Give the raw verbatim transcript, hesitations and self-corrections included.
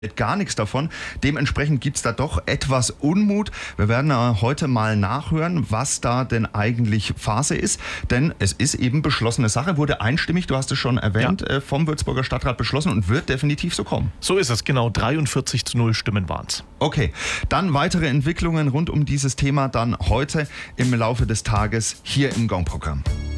gar nichts davon. Dementsprechend gibt es da doch etwas Unmut. Wir werden äh, heute mal nachhören, was da denn eigentlich Phase ist. Denn es ist eben beschlossene Sache, wurde einstimmig, du hast es schon erwähnt, ja. äh, vom Würzburger Stadtrat beschlossen und wird definitiv so kommen. So ist es, genau. dreiundvierzig zu null Stimmen waren es. Okay, dann weitere Entwicklungen rund um dieses Thema dann heute im Laufe des Tages hier im Gong-Programm.